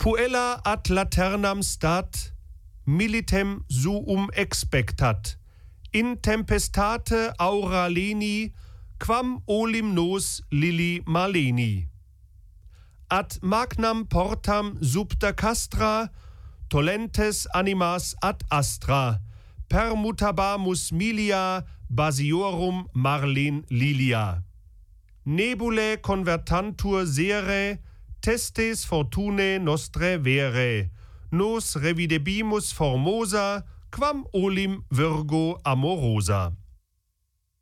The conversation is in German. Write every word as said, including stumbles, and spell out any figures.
Puella ad laternam stat, militem suum expectat, in tempestate aura leni, quam olim nos lili maleni. Ad magnam portam subta castra, tollentes animas ad astra, permutabamus milia basiorum marlen lilia. Nebulae convertantur sere, testes fortunae nostre vere, nos revidebimus formosa, quam olim virgo amorosa.